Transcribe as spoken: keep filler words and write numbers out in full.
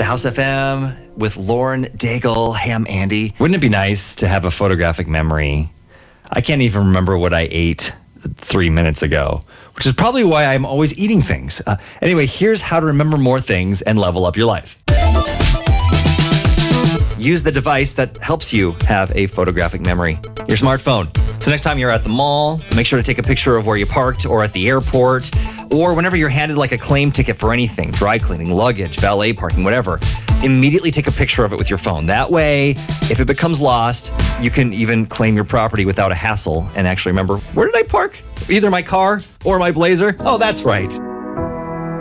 The House F M with Lauren Daigle. Hey, I'm Andy. Wouldn't it be nice to have a photographic memory? I can't even remember what I ate three minutes ago, which is probably why I'm always eating things. Uh, anyway, here's how to remember more things and level up your life. Use the device that helps you have a photographic memory, your smartphone. So next time you're at the mall, make sure to take a picture of where you parked, or at the airport, or whenever you're handed like a claim ticket for anything, dry cleaning, luggage, valet parking, whatever. Immediately take a picture of it with your phone. That way, if it becomes lost, you can even claim your property without a hassle and actually remember, where did I park? Either my car or my Blazer? Oh, that's right.